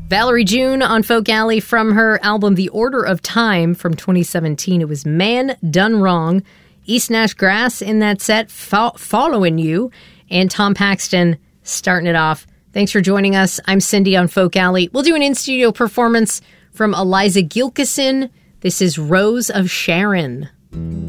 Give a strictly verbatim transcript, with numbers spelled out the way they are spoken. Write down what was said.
Valerie June on Folk Alley from her album The Order of Time from twenty seventeen. It was Man Done Wrong. East Nash Grass in that set, fo- Following You, and Tom Paxton starting it off. Thanks for joining us. I'm Cindy on Folk Alley. We'll do an in-studio performance from Eliza Gilkison. This is Rose of Sharon.